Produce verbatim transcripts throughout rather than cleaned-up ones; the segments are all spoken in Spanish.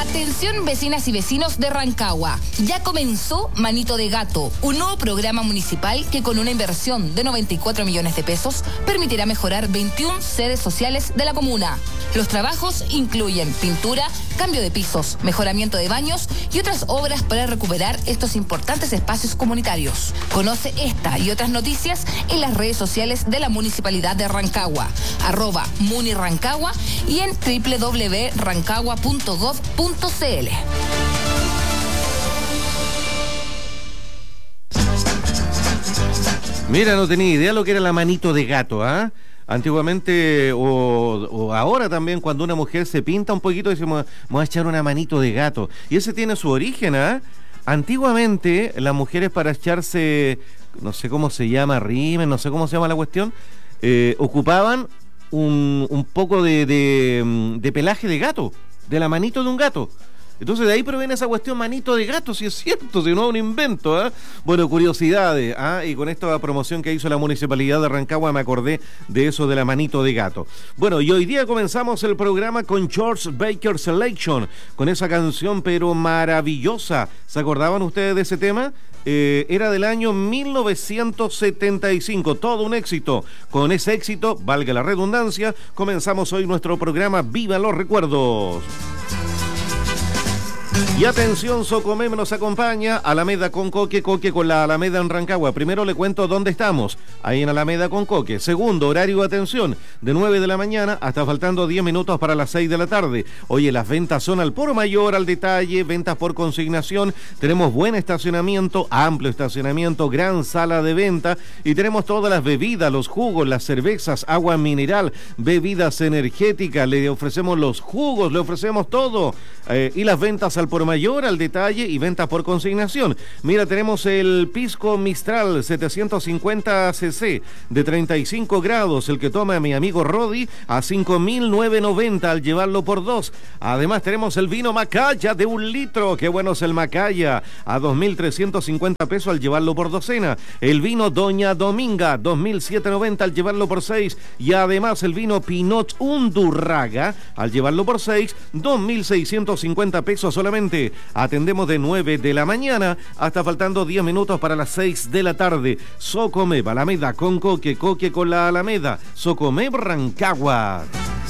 Atención vecinas y vecinos de Rancagua. Ya comenzó Manito de Gato, un nuevo programa municipal que con una inversión de noventa y cuatro millones de pesos permitirá mejorar veintiuna sedes sociales de la comuna. Los trabajos incluyen pintura, cambio de pisos, mejoramiento de baños y otras obras para recuperar estos importantes espacios comunitarios. Conoce esta y otras noticias en las redes sociales de la Municipalidad de Rancagua, arroba munirancagua y en doble u doble u doble u punto rancagua punto gov punto c l. Mira, no tenía idea lo que era la manito de gato, ¿ah? ¿eh? Antiguamente, o, o ahora también, cuando una mujer se pinta un poquito, decimos, vamos a echar una manito de gato. Y ese tiene su origen, ¿ah? ¿eh? Antiguamente, las mujeres para echarse, no sé cómo se llama, rimen, no sé cómo se llama la cuestión, eh, ocupaban un, un poco de, de, de pelaje de gato, de la manito de un gato. Entonces de ahí proviene esa cuestión manito de gato, si es cierto, si no es un invento, ¿eh? Bueno, curiosidades, ¿eh? Y con esta promoción que hizo la Municipalidad de Rancagua me acordé de eso de la manito de gato. Bueno, y hoy día comenzamos el programa con George Baker Selection, con esa canción pero maravillosa. ¿Se acordaban ustedes de ese tema? Eh, era del año mil novecientos setenta y cinco, todo un éxito. Con ese éxito, valga la redundancia, comenzamos hoy nuestro programa Viva los Recuerdos. Y atención, Socomem nos acompaña, Alameda con Coque, Coque con la Alameda en Rancagua. Primero le cuento dónde estamos, ahí en Alameda con Coque. Segundo, horario de atención, de nueve de la mañana hasta faltando diez minutos para las seis de la tarde. Oye, las ventas son al por mayor, al detalle, ventas por consignación. Tenemos buen estacionamiento, amplio estacionamiento, gran sala de venta y tenemos todas las bebidas, los jugos, las cervezas, agua mineral, bebidas energéticas. Le ofrecemos los jugos, le ofrecemos todo. Eh, y las ventas al por mayor, al detalle y ventas por consignación. Mira, tenemos el pisco Mistral setecientos cincuenta cc de treinta y cinco grados, el que toma mi amigo Rodi a cinco mil novecientos noventa al llevarlo por dos. Además tenemos el vino Macaya de un litro, qué bueno es el Macaya, a dos mil trescientos cincuenta pesos al llevarlo por docena. El vino Doña Dominga, dos mil setecientos noventa al llevarlo por seis. Y además el vino Pinot Undurraga, al llevarlo por seis, dos mil seiscientos cincuenta pesos solamente. Atendemos de nueve de la mañana hasta faltando diez minutos para las seis de la tarde. Socomeb, Alameda con Coque, Coque con la Alameda. Socomeb, Rancagua.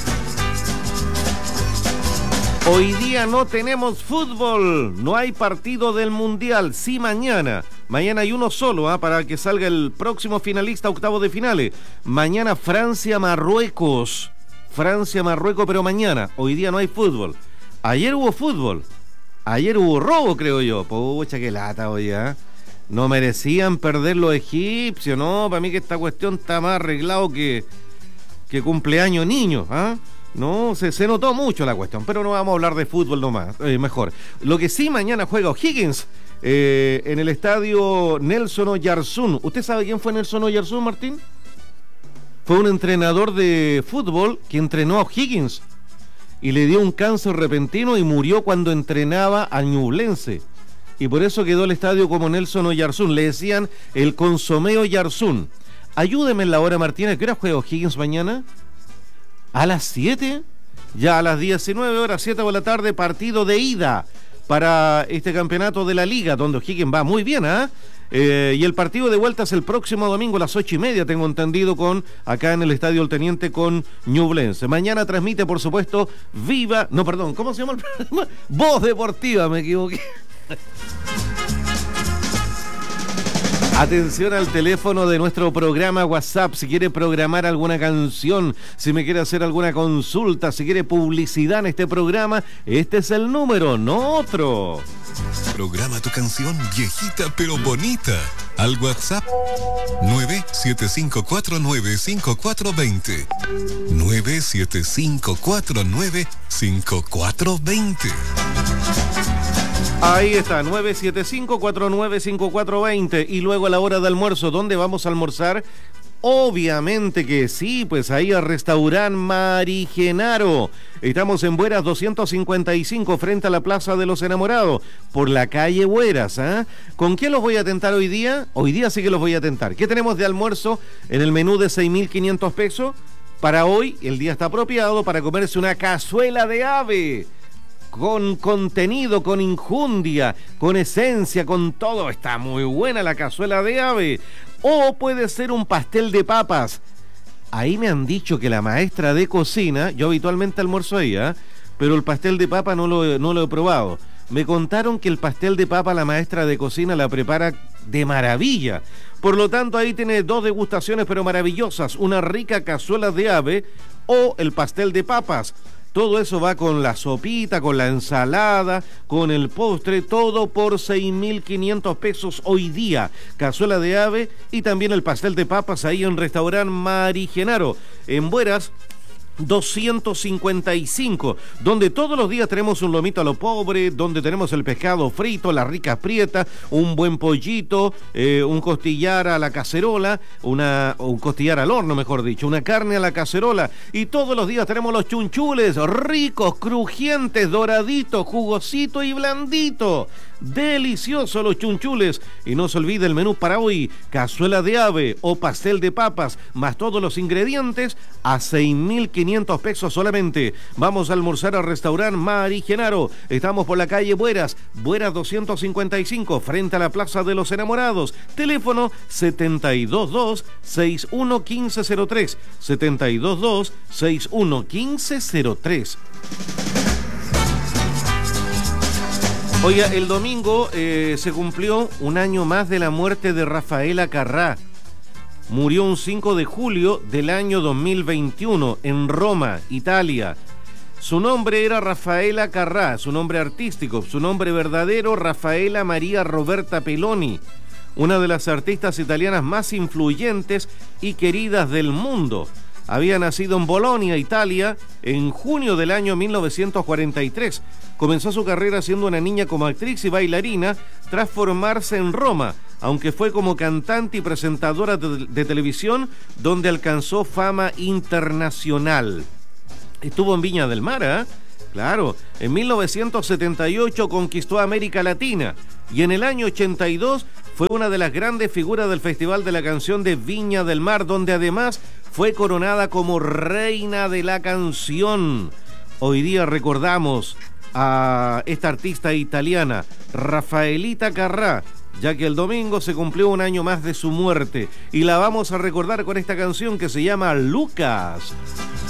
Hoy día no tenemos fútbol, no hay partido del Mundial, sí mañana. Mañana hay uno solo, ¿eh? Para que salga el próximo finalista, octavo de finales. Mañana Francia-Marruecos. Francia-Marruecos, pero mañana. Hoy día no hay fútbol. Ayer hubo fútbol. Ayer hubo robo, creo yo. Pucha, qué lata, oye, ¿eh? No merecían perder los egipcios, ¿no? Para mí que esta cuestión está más arreglado que, que cumpleaños niños, ¿ah? ¿eh? No, se, se notó mucho la cuestión, pero no vamos a hablar de fútbol nomás, eh, mejor. Lo que sí, mañana juega O'Higgins eh, en el estadio Nelson Oyarzún. ¿Usted sabe quién fue Nelson Oyarzún, Martín? Fue un entrenador de fútbol que entrenó a O'Higgins y le dio un cáncer repentino y murió cuando entrenaba a Ñublense. Y por eso quedó el estadio como Nelson Oyarzún. Le decían el Consomé Oyarzún. Ayúdeme en la hora, Martín. ¿A qué hora juega O'Higgins mañana? ¿A las siete? Ya a las diecinueve horas, siete de la tarde, partido de ida para este campeonato de la Liga, donde O'Higgins va muy bien, ¿ah? ¿eh? Eh, y el partido de vuelta es el próximo domingo a las ocho y media, tengo entendido, con acá en el Estadio El Teniente con Ñublense. Mañana transmite, por supuesto, Viva, no, perdón, ¿cómo se llama el programa? Voz Deportiva, me equivoqué. Atención al teléfono de nuestro programa WhatsApp, si quiere programar alguna canción, si me quiere hacer alguna consulta, si quiere publicidad en este programa, este es el número, no otro. Programa tu canción viejita pero bonita al WhatsApp nueve siete cinco cuatro nueve cinco cuatro dos cero nueve siete cinco cuatro nueve cinco cuatro dos cero. Ahí está, nueve siete cinco cuatro nueve cinco cuatro dos cero. Y luego a la hora de almuerzo, ¿dónde vamos a almorzar? Obviamente que sí, pues ahí al restaurante Mari Genaro. Estamos en Bueras doscientos cincuenta y cinco, frente a la Plaza de los Enamorados, por la calle Bueras, ¿eh? ¿Con qué los voy a tentar hoy día? Hoy día sí que los voy a tentar. ¿Qué tenemos de almuerzo en el menú de seis mil quinientos pesos? Para hoy, el día está apropiado para comerse una cazuela de ave. con contenido, con injundia, con esencia, con todo. Está muy buena la cazuela de ave. O puede ser un pastel de papas. Ahí me han dicho que la maestra de cocina, yo habitualmente almuerzo ahí, ¿eh? Pero el pastel de papa no lo, no lo he probado. Me contaron que el pastel de papa la maestra de cocina la prepara de maravilla. Por lo tanto, ahí tiene dos degustaciones pero maravillosas. Una rica cazuela de ave o el pastel de papas. Todo eso va con la sopita, con la ensalada, con el postre, todo por seis mil quinientos pesos hoy día. Cazuela de ave y también el pastel de papas ahí en Restaurant Mari Genaro. En Bueras doscientos cincuenta y cinco, donde todos los días tenemos un lomito a lo pobre, donde tenemos el pescado frito, la rica prieta, un buen pollito, eh, un costillar a la cacerola, una, un costillar al horno, mejor dicho, una carne a la cacerola, y todos los días tenemos los chunchules, ricos, crujientes, doraditos, jugositos y blanditos. Deliciosos los chunchules. Y no se olvide el menú para hoy: cazuela de ave o pastel de papas, más todos los ingredientes a seis mil quinientos pesos solamente. Vamos a almorzar al restaurante Mari Genaro. Estamos por la calle Bueras, Bueras doscientos cincuenta y cinco, frente a la Plaza de los Enamorados. Teléfono setenta y dos dos, sesenta y uno quince cero tres, setenta y dos dos, sesenta y uno quince cero tres. Oiga, el domingo eh, se cumplió un año más de la muerte de Rafaela Carrà. Murió un cinco de julio del año dos mil veintiuno en Roma, Italia. Su nombre era Rafaela Carrà, su nombre artístico, su nombre verdadero Rafaela María Roberta Peloni, una de las artistas italianas más influyentes y queridas del mundo. Había nacido en Bolonia, Italia, en junio del año mil novecientos cuarenta y tres. Comenzó su carrera siendo una niña como actriz y bailarina, tras formarse en Roma, aunque fue como cantante y presentadora de, de televisión, donde alcanzó fama internacional. Estuvo en Viña del Mar, ¿eh? Claro, en mil novecientos setenta y ocho conquistó América Latina y en el año ochenta y dos fue una de las grandes figuras del Festival de la Canción de Viña del Mar, donde además fue coronada como reina de la canción. Hoy día recordamos a esta artista italiana, Rafaelita Carrà, ya que el domingo se cumplió un año más de su muerte y la vamos a recordar con esta canción que se llama Lucas.